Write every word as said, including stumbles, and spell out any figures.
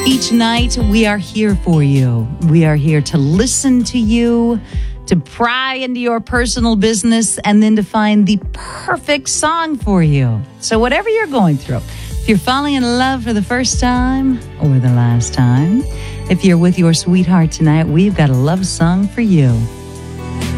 Each night, we are here for you. We are here to listen to you, to pry into your personal business, and then to find the perfect song for you. So whatever you're going through, if you're falling in love for the first time or the last time, if you're with your sweetheart tonight, we've got a love song for you.